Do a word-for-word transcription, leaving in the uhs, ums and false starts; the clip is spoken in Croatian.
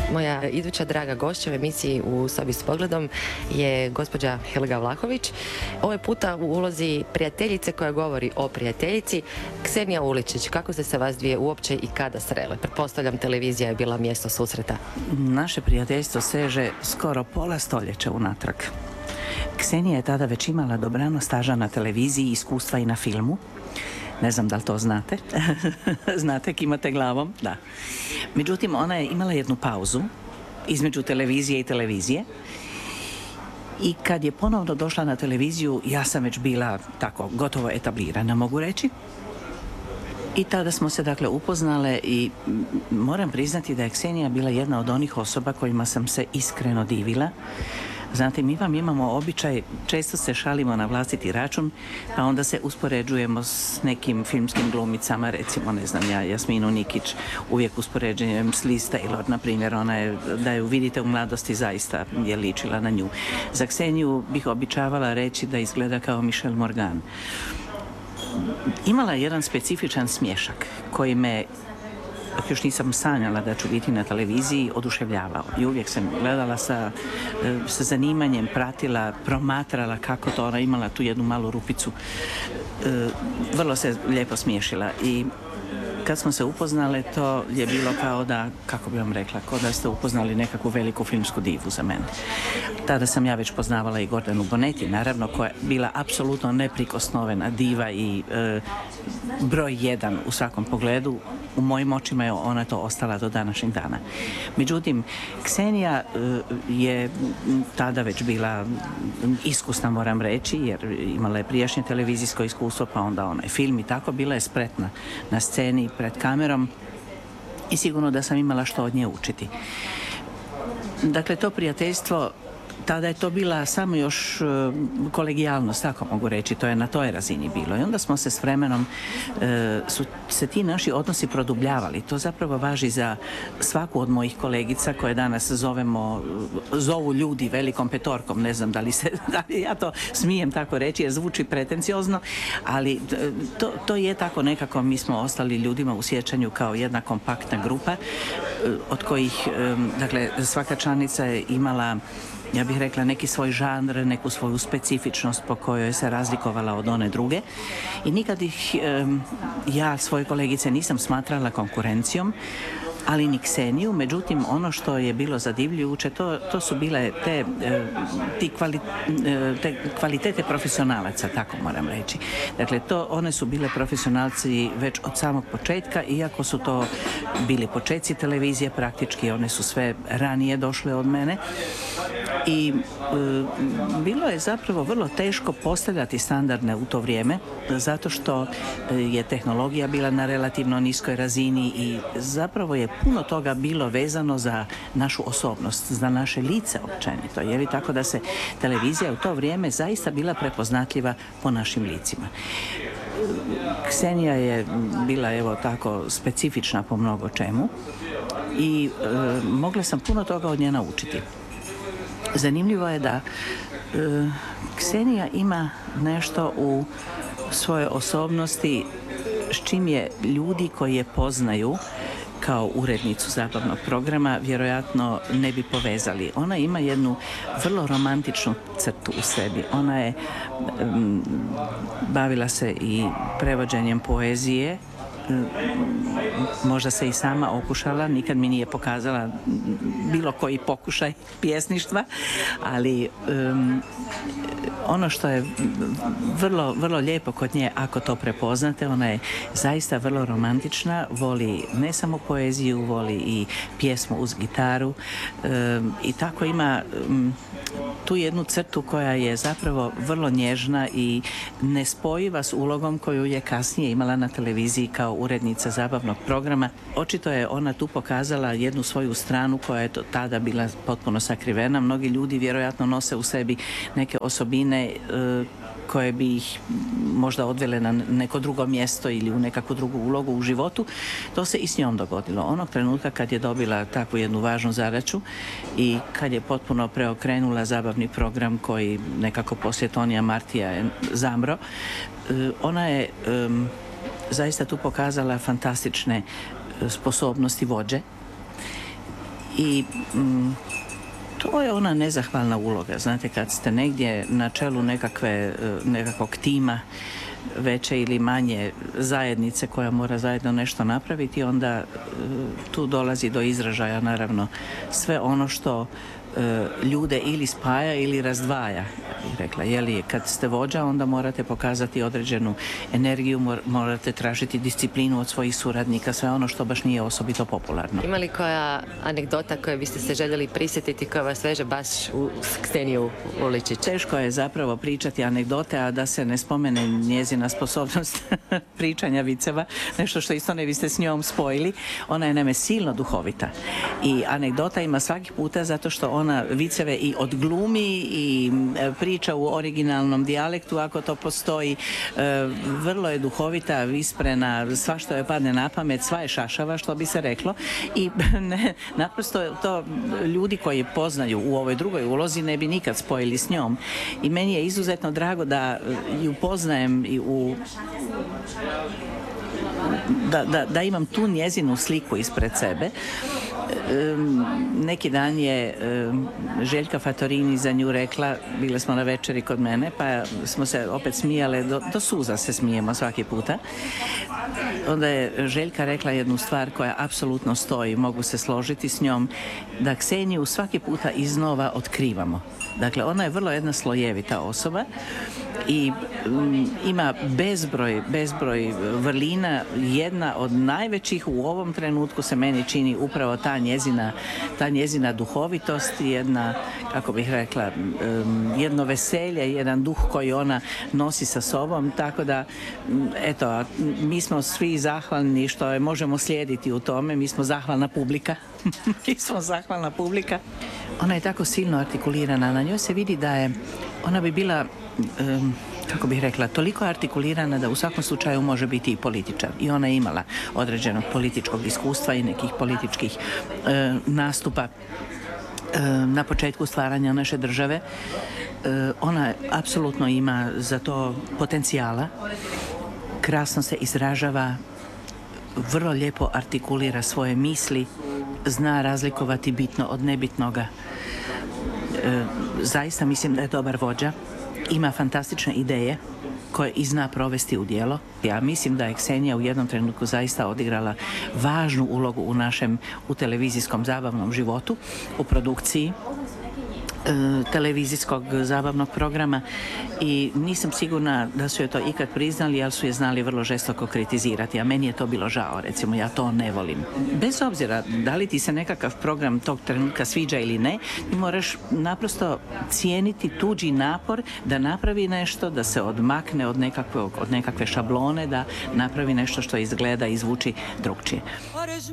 Moja iduća draga gošća u emisiji U sobi s pogledom je gospođa Helga Vlahović. Ovaj puta u ulozi prijateljice koja govori o prijateljici. Ksenija Uličić, kako ste se vas dvije uopće i kada srele? Pretpostavljam televizija je bila mjesto susreta. Naše prijateljstvo seže skoro pola stoljeća unatrag. Ksenija je tada već imala dobrano staža na televiziji, iskustva i na filmu. Ne znam da li to znate. Znate, kimate glavom? Da. Međutim, ona je imala jednu pauzu između televizije i televizije. I kad je ponovno došla na televiziju, ja sam već bila tako gotovo etablirana, mogu reći. I tada smo se dakle upoznale i moram priznati da je Ksenija bila jedna od onih osoba kojima sam se iskreno divila. Znate, mi vam imamo običaj, često se šalimo na vlastiti račun, pa onda se uspoređujemo s nekim filmskim glumicama, recimo, ne znam, ja, Jasminu Nikić, uvijek uspoređujem s Liz Taylor, na primjer, ona je, da ju vidite u mladosti, zaista je ličila na nju. Za Kseniju bih običavala reći da izgleda kao Michelle Morgan. Imala je jedan specifičan smješak koji me, dok još nisam sanjala da ću biti na televiziji, oduševljavao. I uvijek sam gledala sa, sa zanimanjem, pratila, promatrala kako to, ona imala tu jednu malu rupicu. Vrlo se lijepo smiješila i kad smo se upoznale, to je bilo kao da, kako bi vam rekla, kao da ste upoznali nekakvu veliku filmsku divu za mene. Tada sam ja već poznavala i Gordanu Bonetti, naravno, koja je bila apsolutno neprikosnovena diva i e, broj jedan u svakom pogledu. U mojim očima je ona to ostala do današnjeg dana. Međutim, Ksenija e, je tada već bila iskusna, moram reći, jer imala je prijašnje televizijsko iskustvo, pa onda onaj film i tako, bila je spretna na sceni, pred kamerom i sigurno da sam imala što od nje učiti. Dakle, to prijateljstvo, tada je to bila samo još uh, kolegijalnost, tako mogu reći, to je na toj razini bilo. I onda smo se s vremenom, uh, su se ti naši odnosi produbljavali. To zapravo važi za svaku od mojih kolegica koje danas zovemo, zovu ljudi velikom petorkom, ne znam da li, se, da li ja to smijem tako reći jer zvuči pretenciozno, ali to, to je tako nekako, mi smo ostali ljudima u sjećanju kao jedna kompaktna grupa uh, od kojih, um, dakle, svaka članica je imala, ja bih rekla, neki svoj žanr, neku svoju specifičnost po kojoj se razlikovala od one druge. I nikad ih um, ja, svoje kolegice, nisam smatrala konkurencijom, ali ni Kseniju. Međutim, ono što je bilo zadivljujuće, to, to su bile te, ti kvali, te kvalitete profesionalaca, tako moram reći. Dakle, to, one su bile profesionalci već od samog početka, iako su to bili početci televizije, praktički one su sve ranije došle od mene. I e, bilo je zapravo vrlo teško postavljati standardne u to vrijeme, zato što je tehnologija bila na relativno niskoj razini i zapravo je puno toga bilo vezano za našu osobnost, za naše lice općenito, je li tako da se televizija u to vrijeme zaista bila prepoznatljiva po našim licima. Ksenija je bila, evo tako, specifična po mnogo čemu i e, mogla sam puno toga od nje naučiti. Zanimljivo je da e, Ksenija ima nešto u svojoj osobnosti s čim je ljudi koji je poznaju kao urednicu zabavnog programa vjerojatno ne bi povezali. Ona ima jednu vrlo romantičnu crtu u sebi. Ona je um, bavila se i prevođenjem poezije, možda se i sama okušala, nikad mi nije pokazala bilo koji pokušaj pjesništva, ali um, ono što je vrlo, vrlo lijepo kod nje, ako to prepoznate, ona je zaista vrlo romantična, voli ne samo poeziju, voli i pjesmu uz gitaru um, i tako ima um, tu jednu crtu koja je zapravo vrlo nježna i nespojiva s ulogom koju je kasnije imala na televiziji kao urednica zabavnog programa. Očito je ona tu pokazala jednu svoju stranu koja je tada bila potpuno sakrivena. Mnogi ljudi vjerojatno nose u sebi neke osobine e, koje bi ih možda odvele na neko drugo mjesto ili u nekakvu drugu ulogu u životu. To se i s njom dogodilo. Onog trenutka kad je dobila takvu jednu važnu zadaću i kad je potpuno preokrenula zabavni program koji nekako poslije Tonija Martija je zamro, ona je um, zaista tu pokazala fantastične sposobnosti vođe I mm, to je ona nezahvalna uloga. Znate, kad ste negdje na čelu nekakve, nekakvog tima, veće ili manje zajednice koja mora zajedno nešto napraviti, onda tu dolazi do izražaja naravno sve ono što ljude ili spaja ili razdvaja. Rekla, jeli, kad ste vođa, onda morate pokazati određenu energiju, morate tražiti disciplinu od svojih suradnika, sve ono što baš nije osobito popularno. Ima li koja anegdota koju biste se željeli prisjetiti koja vas veže baš u Kseniju Uličić? Teško je zapravo pričati anegdote, a da se ne spomene njezina sposobnost pričanja viceva, nešto što isto ne biste s njom spojili. Ona je naime silno duhovita i anegdota ima svaki puta zato što ona viceve i odglumi i priča u originalnom dijalektu ako to postoji. Vrlo je duhovita, visprena, sva što je padne na pamet, sva je šašava, što bi se reklo, i ne, naprosto to ljudi koji poznaju u ovoj drugoj ulozi ne bi nikad spojili s njom. I meni je izuzetno drago da ju poznajem i u Da, da, da imam tu njezinu sliku ispred sebe. Um, neki dan je um, Željka Fattorini za nju rekla, bile smo na večeri kod mene, pa smo se opet smijale, do, do suza se smijemo svaki puta. Onda je Željka rekla jednu stvar koja apsolutno stoji, mogu se složiti s njom, da Kseniju svaki puta iznova otkrivamo. Dakle, ona je vrlo jedna slojevita osoba i um, ima bezbroj, bezbroj vrlina. Jedna od najvećih u ovom trenutku se meni čini upravo ta njezina, ta njezina duhovitost, jedna, kako bih rekla, um, jedno veselje, jedan duh koji ona nosi sa sobom, tako da, eto, mi smo svi zahvalni što je možemo slijediti u tome, mi smo zahvalna publika. Mi smo zahvalna publika. Ona je tako silno artikulirana, na njoj se vidi da je, ona bi bila, um, kako bih rekla, toliko artikulirana da u svakom slučaju može biti i političar. I ona je imala određenog političkog iskustva i nekih političkih e, nastupa e, na početku stvaranja naše države. E, ona apsolutno ima za to potencijala. Krasno se izražava, vrlo lijepo artikulira svoje misli, zna razlikovati bitno od nebitnoga. E, zaista mislim da je dobar vođa. Ima fantastične ideje koje i zna provesti u djelo. Ja mislim da je Ksenija u jednom trenutku zaista odigrala važnu ulogu u našem, u televizijskom zabavnom životu, u produkciji televizijskog zabavnog programa i nisam sigurna da su je to ikad priznali, ali su je znali vrlo žestoko kritizirati, a meni je to bilo žao, recimo, ja to ne volim. Bez obzira da li ti se nekakav program tog trenutka sviđa ili ne, ti moraš naprosto cijeniti tuđi napor da napravi nešto, da se odmakne od nekakve, od nekakve šablone, da napravi nešto što izgleda i zvuči drugčije.